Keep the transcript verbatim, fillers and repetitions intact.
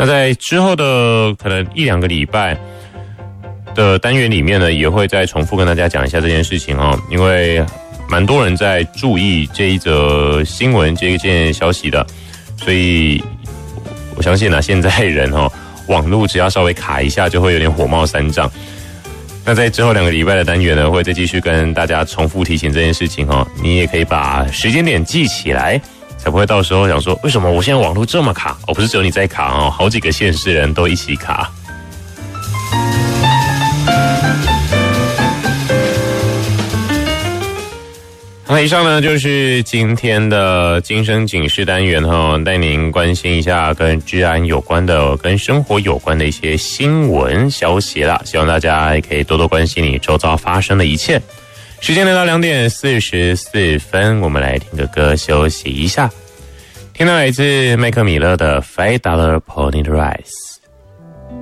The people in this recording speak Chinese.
那在之后的可能一两个礼拜的单元里面呢，也会再重复跟大家讲一下这件事情哦，因为蛮多人在注意这一则新闻这一件消息的，所以我相信啊，现在人哦，网络只要稍微卡一下就会有点火冒三丈。那在之后两个礼拜的单元呢，会再继续跟大家重复提醒这件事情哦。你也可以把时间点记起来，才不会到时候想说为什么我现在网络这么卡？哦，不是只有你在卡哦，好几个县市人都一起卡。那以上呢就是今天的今生警示单元哈，带您关心一下跟治安有关的、跟生活有关的一些新闻消息啦。希望大家也可以多多关心你周遭发生的一切。时间来到两点四十四分，我们来听个歌休息一下。听到来自麦克米勒的《Five Dollar Pony Rice》。